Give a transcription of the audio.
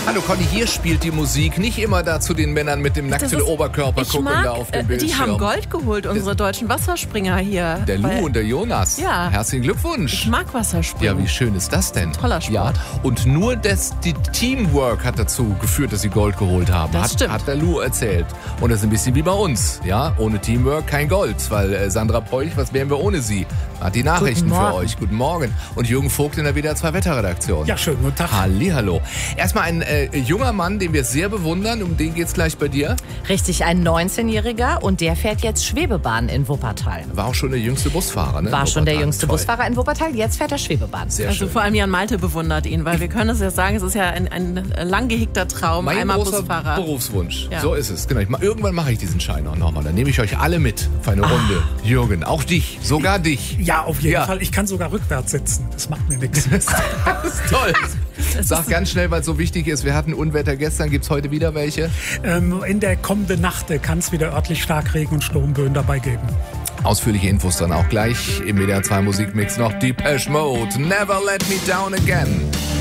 Hallo Conny, hier spielt die Musik nicht immer da zu den Männern mit dem nackten Oberkörper gucken da auf dem Bildschirm. Die haben Gold geholt, unsere deutschen Wasserspringer hier. Der Lou und der Jonas. Ja. Herzlichen Glückwunsch. Ich mag Wasserspringen. Ja, wie schön ist das denn? Toller Sport. Ja, und nur die Teamwork hat dazu geführt, dass sie Gold geholt haben. Das stimmt. Hat der Lou erzählt. Und das ist ein bisschen wie bei uns. Ja, ohne Teamwork kein Gold. Weil Sandra Peuch, was wären wir ohne sie? Hat die Nachrichten für euch. Guten Morgen. Und Jürgen Vogt in der WDR 2 Wetterredaktion. Ja, schönen guten Tag. Hallihallo. Erstmal ein junger Mann, den wir sehr bewundern. Um den geht's gleich bei dir. Richtig, ein 19-Jähriger und der fährt jetzt Schwebebahn in Wuppertal. War auch schon der jüngste Busfahrer, ne? War schon der jüngste Toll. Busfahrer in Wuppertal, jetzt fährt er Schwebebahn. Sehr Also schön. vor allem Jan Malte bewundert ihn, weil wir können es ja sagen, es ist ja ein lang gehegter Traum, Mein einmal großer Busfahrer. Berufswunsch. Ja. So ist es. Genau. Irgendwann mache ich diesen Schein auch nochmal. Dann nehme ich euch alle mit für eine Runde. Jürgen, auch dich. Sogar dich. Ja, auf jeden Ja. Fall. Ich kann sogar rückwärts sitzen. Das macht mir nichts. Das ist toll. Sag ganz schnell, weil es so wichtig ist. Wir hatten Unwetter gestern. Gibt es heute wieder welche? In der kommenden Nacht kann es wieder örtlich Starkregen und Sturmböen dabei geben. Ausführliche Infos dann auch gleich im WDR 2 Musikmix noch. Depeche Mode, Never Let Me Down Again.